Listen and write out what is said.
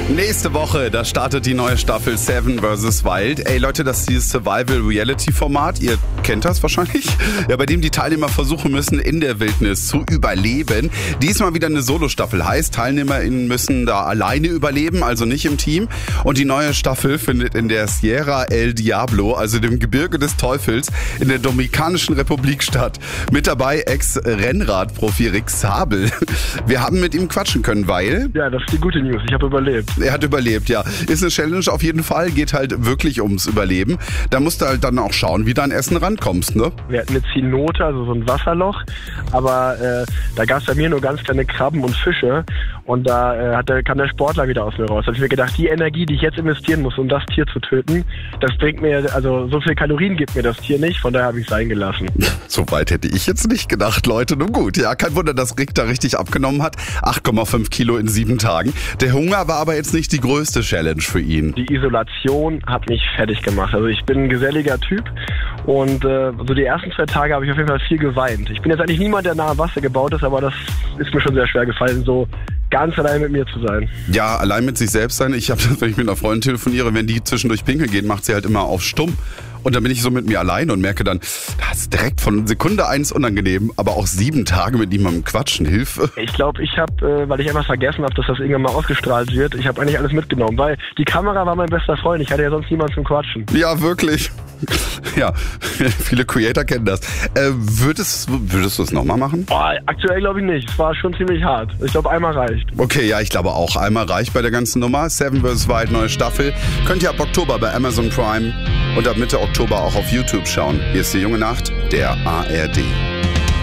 Nächste Woche, da startet die neue Staffel Seven vs. Wild. Ey Leute, das ist dieses Survival-Reality-Format. Ihr kennt das wahrscheinlich. Ja, bei dem die Teilnehmer versuchen müssen, in der Wildnis zu überleben. Diesmal wieder eine Solo-Staffel. Heißt, TeilnehmerInnen müssen da alleine überleben, also nicht im Team. Und die neue Staffel findet in der Sierra El Diablo, also dem Gebirge des Teufels, in der Dominikanischen Republik statt. Mit dabei Ex-Rennrad-Profi Rick Sabel. Wir haben mit ihm quatschen können, weil... Ja, das ist die gute News. Ich habe überlebt. Er hat überlebt, ja. Ist eine Challenge auf jeden Fall, geht halt wirklich ums Überleben. Da musst du halt dann auch schauen, wie du an Essen rankommst, ne? Wir hatten eine Zenote, also so ein Wasserloch, aber da gab es bei mir nur ganz kleine Krabben und Fische und da kam der Sportler wieder aus mir raus. Da habe ich mir gedacht, die Energie, die ich jetzt investieren muss, um das Tier zu töten, das bringt mir, also so viel Kalorien gibt mir das Tier nicht, von daher habe ich es sein gelassen. So weit hätte ich jetzt nicht gedacht, Leute. Nun gut, ja, kein Wunder, dass Rick da richtig abgenommen hat. 8,5 Kilo in 7 Tagen. Der Hunger war aber jetzt nicht die größte Challenge für ihn. Die Isolation hat mich fertig gemacht. Also ich bin ein geselliger Typ und so die ersten 2 Tage habe ich auf jeden Fall viel geweint. Ich bin jetzt eigentlich niemand, der nah am Wasser gebaut ist, aber das ist mir schon sehr schwer gefallen, so ganz allein mit mir zu sein. Ja, allein mit sich selbst sein. Ich habe das, wenn ich mit einer Freundin telefoniere, wenn die zwischendurch pinkeln geht, macht sie halt immer auf stumm. Und dann bin ich so mit mir allein und merke dann, das ist direkt von Sekunde 1 unangenehm, aber auch 7 Tage mit niemandem quatschen, Hilfe. Ich glaube, ich habe, weil ich einfach vergessen habe, dass das irgendwann mal ausgestrahlt wird, ich habe eigentlich alles mitgenommen, weil die Kamera war mein bester Freund, ich hatte ja sonst niemanden zum Quatschen. Ja, wirklich. Ja, viele Creator kennen das. Würdest du es nochmal machen? Aktuell glaube ich nicht, es war schon ziemlich hart. Ich glaube, einmal reicht. Okay, ja, ich glaube auch, einmal reicht bei der ganzen Nummer. Seven vs. Wild, neue Staffel. Könnt ihr ab Oktober bei Amazon Prime und ab Mitte Oktober auch auf YouTube schauen. Hier ist die junge Nacht, der ARD.